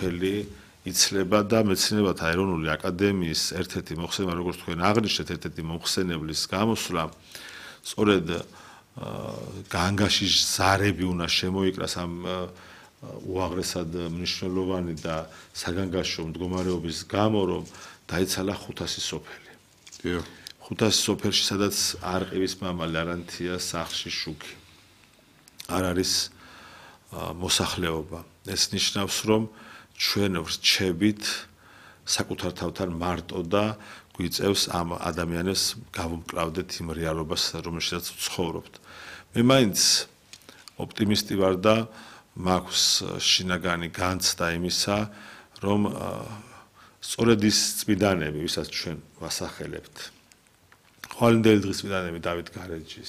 სოფელი იცლება და მეცნიერებათა ეროვნული აკადემიის ერთ-ერთი მოხსენება, როგორც თქვენ აღნიშნეთ, ერთ-ერთი მოხსენებლის გამოსვლა, სწორედ განგაში ზარები უნდა შემოიკრას ამ უაღრესად მნიშვნელოვანი და საგანგაშო მდგომარეობის გამო, რომ დაიცალა ხუთასი სოფელი. ხუთასი სოფელში, სადაც არყივის მამალი არანთია სახლში შუქი. არ არის მოსახლეობა. ეს ნიშნავს, რომ ჩვენ ვრჩებით საკუთარ თავთან მარტო და გვიწევს ამ ადამიანებს გავუმკლავდეთ იმ რეალობას, რომელშიც ვცხოვრობთ. მე მაინც ოპტიმისტი ვარ და მაქვს შინაგანი განცდა იმისა, რომ სწორედ ის წმინდანები, ვისაც ჩვენ ვასახელებთ, ხვალინდელი დღის წმინდანები დავით გარეჯის,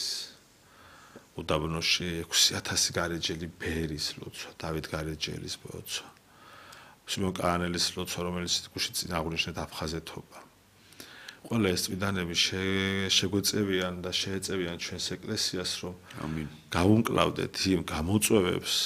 უდაბნოში 6000 გარეჯელი ბერის ლოცვა, დავით გარეჯელის ლოცვა, სიმონ კანელის ლოცვა, რომელიც გუშინ წინ აღნიშნეთ აფხაზეთობა. ყველა ეს წმინდანები შეგვეწევიან და შეეწევიან ჩვენს ეკლესიას, რომ გავუმკლავდეთ იმ გამოწვევებს,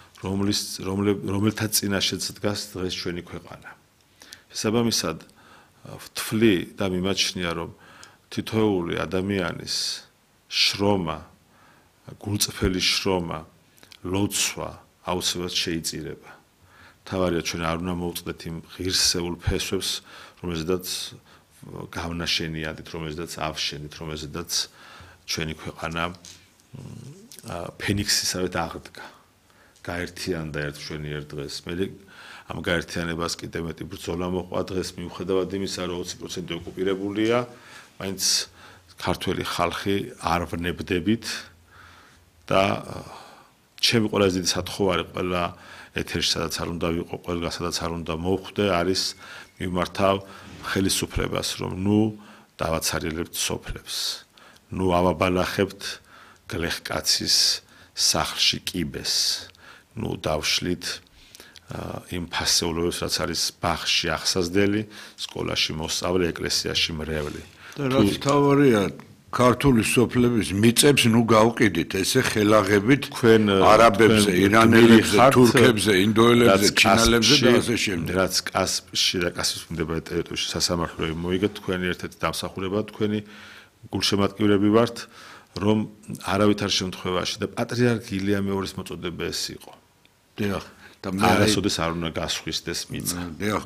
რომელთა წინაშეც დგას დღეს ჩვენი ქვეყანა. შესაბამისად, ვთვლი და მიმაჩნია, რომ თითოეული ადამიანის შრომა, გულწრფელი შრომა, ლოცვა აუცილებლად შეიწირება. თავარია ჩვენ არ უნდა მოვწყდეთ იმ ღირსეულ ფესვებს, რომელზედაც გავნაშენიათ, რომელზედაც ავშენით, რომელზედაც ჩვენი ქვეყანა ფენიქსისავე აღდგა. გაერთიანდა ერთ ჩვენიერ დღეს. მე ამ გაერთიანებას კიდევ მეტი ბრძოლა მოყვა დღეს მიუხედავად იმისა, რომ 20% ოკუპირებულია, მაინც ქართველი ხალხი არ ვნებდებით და ჩემი ყველაზე დიდი სათხოვარი ყველა ეთერში, სადაც არ უნდა ვიყო, ყველგან სადაც არ უნდა მოვხვდე, არის მიმართავ ხელისუფლებას, რომ ნუ დავაცარიელებთ სოფლებს, ნუ ავაბალახებთ გლეხკაცის სახლში კიბეს, ნუ დავშლით იმ ფასეულობებს, რაც არის ბაღში ახსაზდელი, სკოლაში მოსწავლე, ეკლესიაში მრევლი. და რაც თავარია, ქართული სოფლების მიწებს ნუ გავყიდით, ესე ხელაღებით არაბებზე, ირანელებზე, თურქებზე, ინდოელებზე, ჩინელებზე და ასე შემდეგ. რაც კასპში და კასპის მიმდებარე ტერიტორიაში სასამართლოები მოიგეთ, თქვენი ერთ-ერთი დამსახურება, თქვენი გულშემატკივრები ვართ, რომ არავითარ შემთხვევაში და პატრიარქი ილია მეორის მოწოდება ეს იყო. დიახ, და არასოდეს არ უნდა გასხვისდეს მიწა. დიახ,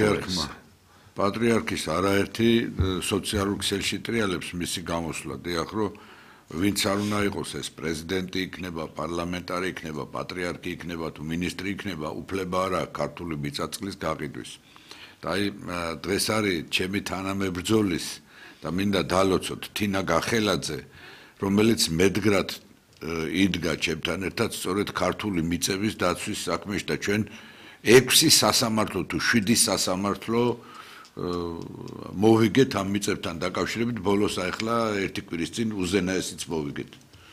პატრიარქის არაერთი სოციალურ ქსელში ტრიალებს მისი გამოსვლა, დიახ, რომ ვინც არ უნდა იყოს ეს პრეზიდენტი იქნება, პარლამენტარი იქნება, პატრიარქი იქნება თუ მინისტრი იქნება, უფლება არა ქართული მიწა-წყლის გაყიდვის. და აი დღეს არის ჩემი თანამებრძოლის და მინდა დალოცოთ თინა გახელაძე, რომელიც მედგრად იდგა ჩემთან ერთად სწორედ ქართული მიწების დაცვის საქმეში და ჩვენ 6 სასამართლო თუ 7 სასამართლო მოვიგეთ ამ მიწებთან დაკავშირებით, ბოლოს ახლა ერთი კვირის წინ უზენაესიც მოვიგეთ.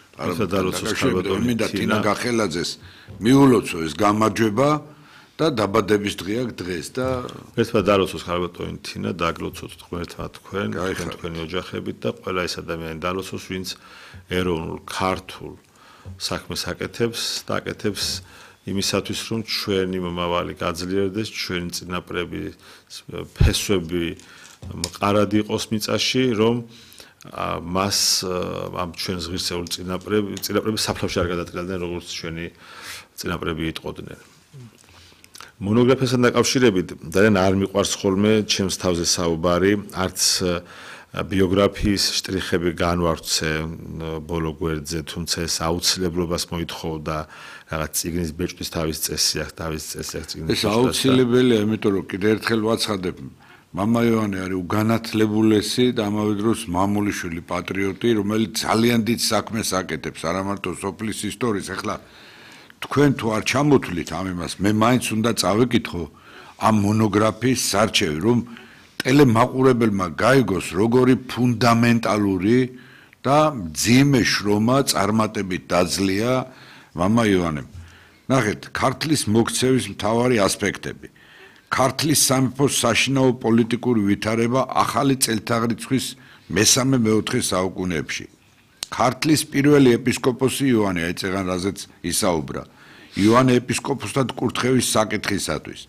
მინდა თინა გახელაძეს მიულოცო ეს გამარჯვება და დაბადების დღეა დღეს და ერთმა დალოცოს ხარბატონი თინა, დაგლოცოთ ღმერთმა თქვენი ოჯახებით და ყველა ეს ადამიანი დალოცოს, ვინც ეროვნულ ქართულ საქმეს აკეთებს და აკეთებს იმისათვის, რომ ჩვენი მომავალი გაძლიერდეს, ჩვენი წინაპრები ფესვები მყარად იყოს მიწაში, რომ მას ამ ჩვენს ღირსეულ წინაპრები საფლავში არ გადადგილდნენ, როგორც ჩვენი წინაპრები იტყოდნენ. მონოგრაფიასთან დაკავშირებით ძალიან არ მიყვარს ხოლმე ჩემს თავზე საუბარი, არც ბიოგრაფიის შტრიხები განვავრცე ბოლო გვერდზე, თუმცა ეს აუცილებლობას მოითხოვდა, რაღაც წიგნის ბეჭდის თავის წესი აქვს, წიგნის. ეს აუცილებელია, იმიტომ რომ კიდევ ერთხელ ვაცხადებ, მამა იოანე არის უგანათლებულესი და ამავე დროს მამულიშვილი პატრიოტი, რომელიც ძალიან დიდ საქმეს აკეთებს, არა მარტო სოფლის ისტორიის. ახლა თქვენ თუ არ ჩამოთვლით ამ იმას, მე მაინც უნდა წავეკითხო ამ მონოგრაფიის სარჩევი, რომ ტელემაყურებელმა გაიგოს, როგორი ფუნდამენტალური და მძიმე შრომა წარმატებით დაძლია მამა იოანემ. ნახეთ, ქართლის მოქცევის მთავარი ასპექტები. ქართლის სამეფოს საშინაო პოლიტიკური ვითარება ახალი წელთაღრიცხვის მესამე-მეოთხე საუკუნეებში. ქართლის პირველი ეპისკოპოსი იოანე, ეწეღან რაზეც ისაუბრა. იოანე ეპისკოპოსად კურთხევის საკითხისათვის.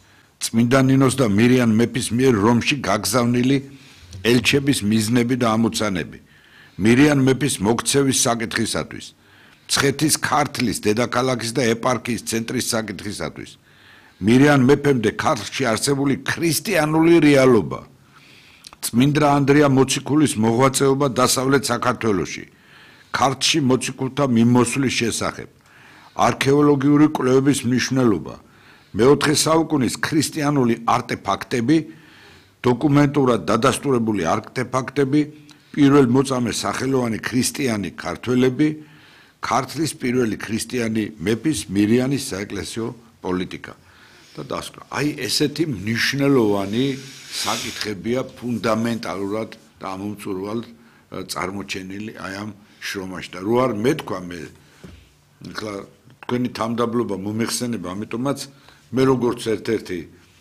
წმინდა ნინოს და მირიან მეფის მიერ რომში გაგზავნილი ელჩების მიზნები და ამოცანები მირიან მეფის მოქცევის საკითხისათვის მცხეთის ქართლის დედაქალაქის და ეპარქიის ცენტრის საკითხისათვის მირიან მეფემდე ქართლში არსებული ქრისტიანული რეალობა წმინდა ანდრია მოციქულის მოღვაწეობა დასავლეთ საქართველოში ქართლში მოციქულთა მიმოსვლის შესახებ არქეოლოგიური კვლევების მნიშვნელობა მეოთხე საუკუნის ქრისტიანული არტეფაქტები დოკუმენტურად დადასტურებული არტეფაქტები პირველ მოწამე სახელოვანი ქრისტიანი ქართველები ქართლის პირველი ქრისტიანი მეფის მირიანის საეკლესიო პოლიტიკა და დასკვნა. აი ესეთი მნიშვნელოვანი საკითხებია ფუნდამენტალურად და ამომწურვალ წარმოჩენილი აი ამ შრომაში და რო არ მეთქვა მე ახლა თქვენი თამდაბლობა მომეხსენება, ამიტომაც მე როგორც ერთ-ერთი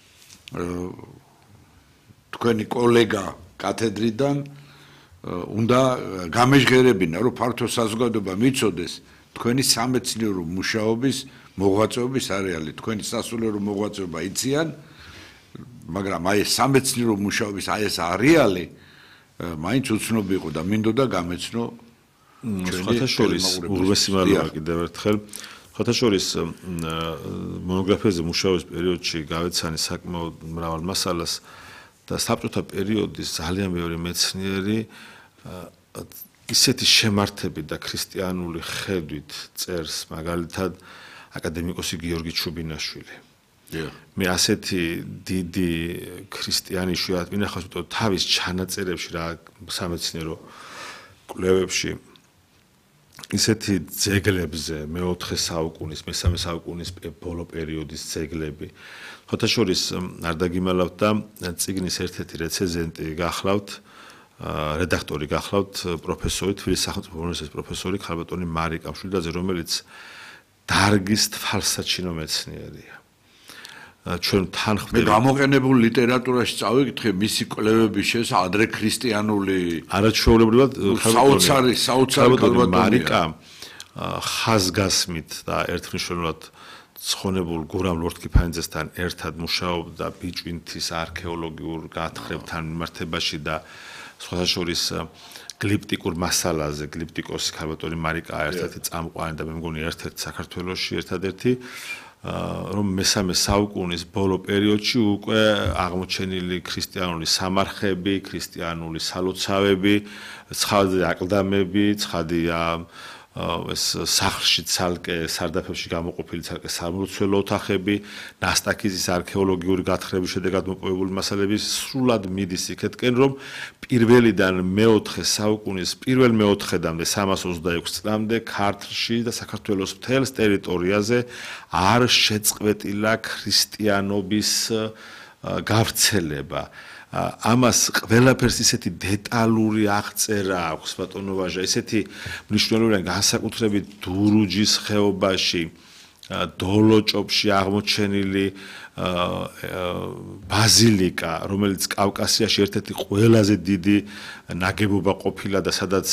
თქვენი კოლეგა კათედრიდან უნდა გამეჟღერებინა, რომ ფართო საზოგადოება მიცოდეს თქვენი სამეცნიერო მუშაობის მოღვაწეობის არეალი, თქვენი სასულიერო მოღვაწეობა იციან, მაგრამ აი სამეცნიერო მუშაობის აი ეს არეალი მაინც უცნობი იყო და მინდოდა გამეცნო სხვათა შორის უღრმესი მადლობა კიდევ ერთხელ. სხვათა შორის მონოგრაფიაზე მუშაობის პერიოდში გავეცანი საკმაოდ მრავალ მასალას და საბჭოთა პერიოდის ძალიან ბევრი მეცნიერი ისეთი შემართებით და ქრისტიანული ხედვით წერს, მაგალითად აკადემიკოსი გიორგი ჩუბინაშვილი. მე ასეთი დიდი ქრისტიანი შუათ მინახავს, იმიტომ თავის ჩანაწერებში რა სამეცნიერო კვლევებში ისეთი ძეგლებზე მეოთხე საუკუნის, მესამე საუკუნის ბოლო პერიოდის ძეგლები. ხოთა შორის არ დაგიმალავთ და წიგნის ერთ-ერთი რეცენზენტი გახლავთ, რედაქტორი გახლავთ პროფესორი, თბილისის სახელმწიფო უნივერსიტეტის პროფესორი ქალბატონი მარიკა მშვილდაძე, რომელიც დარგის თვალსაჩინო მეცნიერია. ჩვენ თან ხდება გამოყენებულ ლიტერატურაში წავიკითხე მისი კვლევების შესახებ ადრე ქრისტიანული არაჩვეულებრივად საოცარი მარიკა ხაზგასმით და ერთმნიშვნელოვნად ცხონებულ გურამ ლორთქიფანიძესთან ერთად მუშაობდა ბიჭვინთის არქეოლოგიურ გათხრებთან მიმართებაში და სხვათა შორის გლიპტიკურ მასალაზე გლიპტიკოსი ქალბატონი მარიკა ერთ-ერთი წამყვანი და მე მგონი ერთ-ერთი საქართველოში ერთადერთი რომ მესამე საუკუნის ბოლო პერიოდში უკვე აღმოჩენილი ქრისტიანული სამარხები, ქრისტიანული სალოცავები, ცხადია აკლდამები, ცხადია ეს სახლში ცალკე სარდაფებში გამოყოფილი ცალკე სამლოცველო ოთახები, ნასტაკიზის არქეოლოგიური გათხრების შედეგად მოპოვებული მასალები სრულად მიდის იქეთკენ, რომ პირველიდან მეოთხე საუკუნის პირველ მეოთხედამდე 326 წლამდე ქართლში და საქართველოს მთელს ტერიტორიაზე არ შეწყვეტილა ქრისტიანობის გავრცელება. ამას ყველაფერს ისეთი დეტალური აღწერა აქვს ბატონო ვაჟა, ისეთი მნიშვნელოვანი განსაკუთრებით დურუჯის ხეობაში, დოლოჭობში აღმოჩენილი ბაზილიკა, რომელიც კავკასიაში ერთ-ერთი ყველაზე დიდი ნაგებობა ყოფილა და სადაც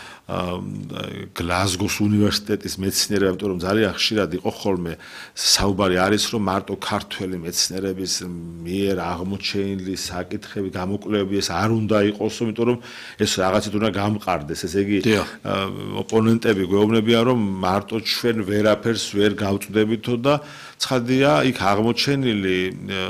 გლაზგოს უნივერსიტეტის მეცნიერები, იმიტომ რომ ძალიან ხშირად იყო ხოლმე საუბარი არის, რომ მარტო ქართველი მეცნიერების მიერ აღმოჩენილი საკითხები, გამოკვლევები ეს არ უნდა იყოსო, იმიტომ რომ ეს რაღაცით უნდა გამყარდეს, ესე იგი ოპონენტები გვეუბნებიან, რომ მარტო ჩვენ ვერაფერს ვერ გავწვდებითო და ცხადია, იქ აღმოჩენილი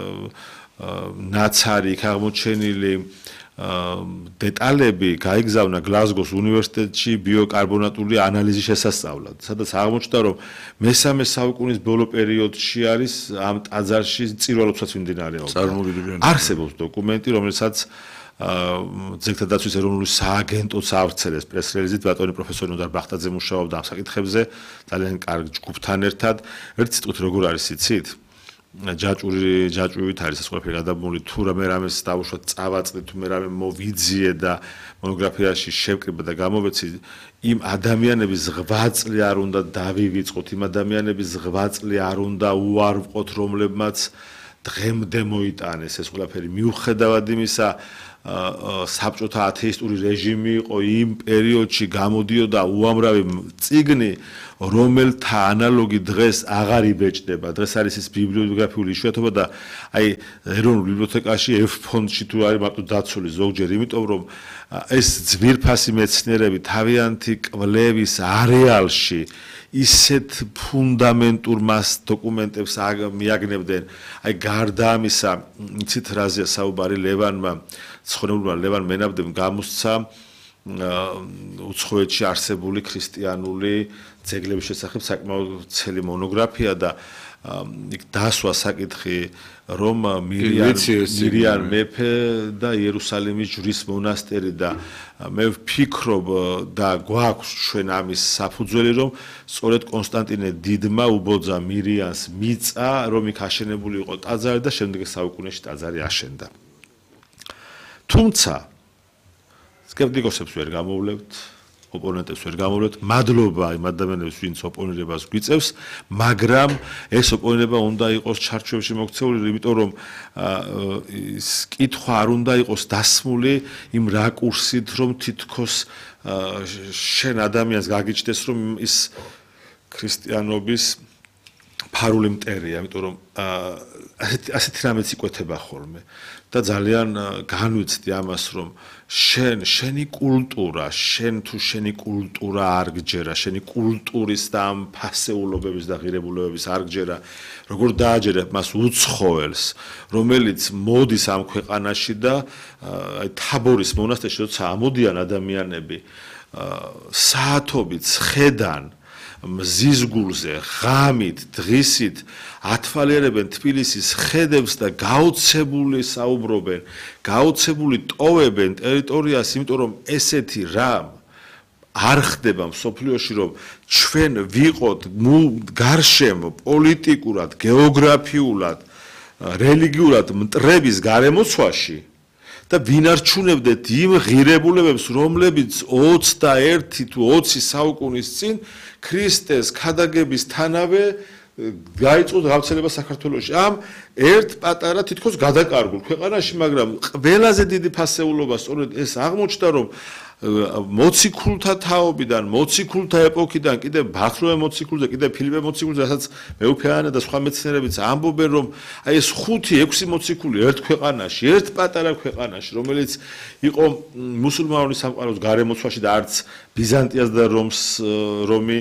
ნაცარი, იქ აღმოჩენილი დეტალები გაიგზავნა გლაზგოს უნივერსიტეტში ბიოკარბონატული ანალიზის შესასწავლად, სადაც აღმოჩნდა, რომ მესამე საუკუნის ბოლო პერიოდში არის ამ ტაძარში წირვალობსაც მიმდინარეობდა. არსებობს დოკუმენტი, რომელსაც ძეგლთა დაცვის ეროვნული სააგენტოც ავრცელეს პრეს-რელიზით, ბატონი პროფესორი ნოდარ ბახტაძე მუშაობდა ამ საკითხებზე ძალიან კარგ ჯგუფთან ერთად. ერთ სიტყვით როგორ არის იცით? ჯაჭვივით არის ეს ყველაფერი გადაბმული, თუ რამეს დავუშვათ წავაწყდით, თუ რამე მოვიძიე და მონოგრაფიაში შევკრიბა და გამოვეცი, იმ ადამიანების ზღვაწლი არ უნდა დავივიწყოთ, იმ ადამიანების ზღვაწლი არ უნდა უარვყოთ, რომლებმაც დღემდე მოიტანეს ეს ყველაფერი, მიუხედავად იმისა, საბჭოთა ათეისტური რეჟიმი იყო იმ პერიოდში გამოდიოდა უამრავი წიგნი რომელთა ანალოგი დღეს აღარ იბეჭდება დღეს არის ის ბიბლიოგრაფიული იშვიათობა და აი ეროვნულ ბიბლიოთეკაში F ფონდში თუ არის მარტო დაცული ზოგჯერ იმიტომ რომ ეს ძვირფასი მეცნიერები თავიანთი კვლევის არეალში ისეთ ფუნდამენტურ მას დოკუმენტებს მიაგნებდნენ აი გარდა ამისა იცით რაზეა საუბარი ლევანმა ცხონებულმა ლევან მენაბდემ გამოსცა უცხოეთში არსებული ქრისტიანული ძეგლების შესახებ საკმაოდ ცელი მონოგრაფია და იქ დასვა საკითხი რომ მირიან მეფე და იერუსალიმის ჯვრის მონასტერი და მე ვფიქრობ და გვაქვს ჩვენ ამის საფუძველი რომ სწორედ კონსტანტინე დიდმა უბოძა მირიანს მიწა რომ იქ აშენებული იყო ტაძარი და შემდეგ საუკუნეში ტაძარი აშენდა თუმცა სკეპტიკოსებს ვერ გამოვლებთ ოპონენტებს ვერ გამოვლებთ მადლობა იმ ადამიანებს ვინც ოპონირებას გვიწევს მაგრამ ეს ოპონირება უნდა იყოს ჩარჩოებში მოქცეული იმიტომ რომ ის კითხვა არ უნდა იყოს დასმული იმ რაკურსით რომ თითქოს შენ ადამიანს გაგიჩნდეს რომ ის ქრისტიანობის ფარული მტერია იმიტომ რომ ასეთი რამეც იკვეთება ხოლმე და ძალიან განვიცდი ამას რომ შენი კულტურა შენი კულტურა არ გჯერა შენი კულტურის და ამ ფასეულობების და ღირებულებების არ გჯერა როგორ დააჯერებ მას უცხოელს რომელიც მოდის ამ ქვეყანაში და აი თაბორის მონასტერში როცა ამოდიან ადამიანები საათობით ხედან მზის გულზე ღამით დღისით ათვალიერებენ თბილისის ხედებს და გაოცებული საუბრობენ გაოცებული ტოვებენ ტერიტორიას იმიტომ რომ ესეთი რამ არ ხდება მსოფლიოში რომ ჩვენ ვიყოთ გარშემო პოლიტიკურად გეოგრაფიულად რელიგიურად მტრების გარემოცვაში და ვინ არჩუნებდეთ იმ ღირებულებებს რომლებიც 21 თუ 20 საუკუნის წინ ქრისტეს ქადაგებისთანავე გაიწვევს გავრცელება საქართველოში ამ ერთ პატარა თითქოს გადაკარგულ ქვეყანაში მაგრამ ყველაზე დიდი ფასეულობა სწორედ ეს აღმოჩნდა რომ მოციქულთა თაობიდან მოციქულთა ეპოქიდან კიდე ბართლომე მოციქულზე კიდე ფილიპე მოციქულზე რასაც მეუფეანა და სხვა მეცნიერებიც ამბობენ რომ აი ეს 5-6 მოციქული ერთ ქვეყანაში ერთ პატარა ქვეყანაში რომელიც იყო მუსულმანური სამყაროს გარემოცვაში და არც ბიზანტიას და რომი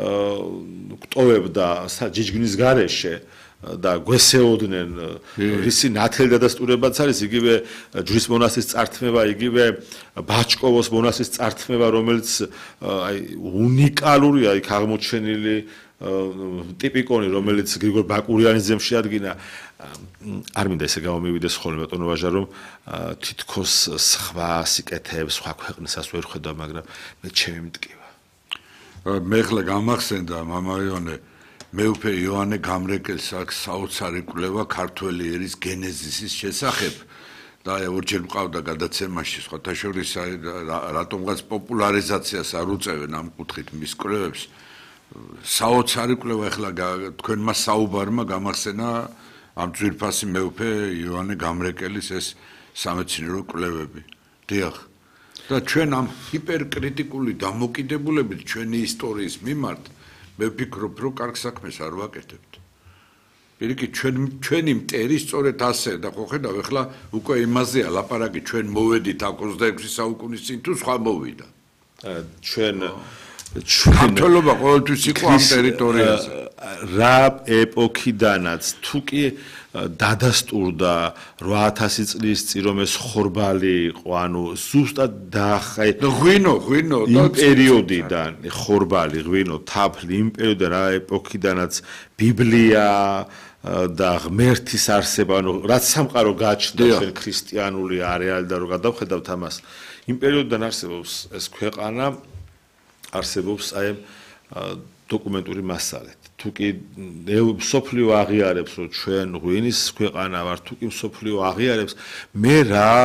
გტოვებდა ჯიჯგნის გარეშე და გვესეოდნენ რისი ნათელი დადასტურებაც არის იგივე ჯვრის მონასტრის წართმევა იგივე ბაჩკოვოს მონასტრის წართმევა რომელიც აი უნიკალურია იქ აღმოჩენილი ტიპიკონი რომელიც გრიგორ ბაკურიანის ძემ შეადგინა არ მინდა ესე გამომივიდეს ხოლმე ბატონო ვაჟა რომ თითქოს სხვა სიკეთეებს სხვა ქვეყნისას ვერ ხედავ მაგრამ მე ჩემი მტკივა მე ხლა გამახსენდა მამა იონე მეუფე იოანე გამრეკელს აქვს საოცარი კვლევა ქართველი ერის გენეზისის შესახებ და ორჯერ მყავდა გადაცემაში სხვათა შორის რატომღაც პოპულარიზაციას არ უწევენ ამ კუთხით მის კვლევებს საოცარი კვლევა ახლა თქვენმა საუბარმა გამახსენა ამ ძვირფასი მეუფე იოანე გამრეკელის ეს სამეცნიერო კვლევები დიახ და ჩვენ ამ ჰიპერკრიტიკული დამოკიდებულებით ჩვენი ისტორიის მიმართ მე ვფიქრობ რომ კარგ საქმეს არ ვაკეთებთ. პირიქით ჩვენი მტერი სწორედ ასე და ხო ხედავ ეხლა უკვე იმაზეა ლაპარაკი ჩვენ მოვედით 26 საუკუნის წინ თუ სხვა მოვიდა. ჩვენ ქართველობა ყოველთვის იყო ამ ტერიტორიაზე. რა ეპოქიდანაც თუ კი დადასტურდა 8000 წლის წინ რომ ეს ხორბალი იყო ანუ ზუსტად დაახა ღვინო იმ პერიოდიდან ხორბალი ღვინო თაფლი იმ პერიოდიდან რა ეპოქიდანაც ბიბლია და ღმერთის არსება ანუ რაც სამყარო გაჩნდა ჩვენ ქრისტიანული არეალი და რო გადავხედავთ ამას იმ პერიოდიდან არსებობს ეს ქვეყანა არსებობს აი დოკუმენტური მასალით თუ კი სოფლიო აღიარებს რომ ჩვენ ღვინის ქვეყანა ვართ თუ კი სოფლიო აღიარებს მე რა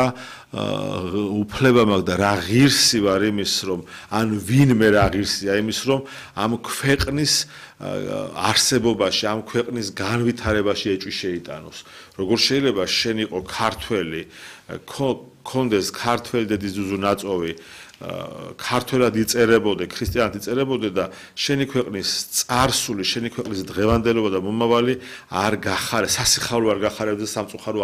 უფლება მაქვს და რა ღირსი ვარ იმის რომ ან ვინმე რა ღირსია იმის რომ ამ ქვეყნის არსებობაში ამ ქვეყნის განვითარებაში ეჭვი შეიტანოს როგორ შეიძლება შენ იყო ქართველი კონდეს ქართველი დედიზუზუ ნაწოვი ქართველად იწერებოდე ქრისტიანად იწერებოდე და შენი ქვეყნის წარსული შენი ქვეყნის დღევანდელობა და მომავალი არ გახარე სასიხარულო არ გახარებდეს სამწუხარო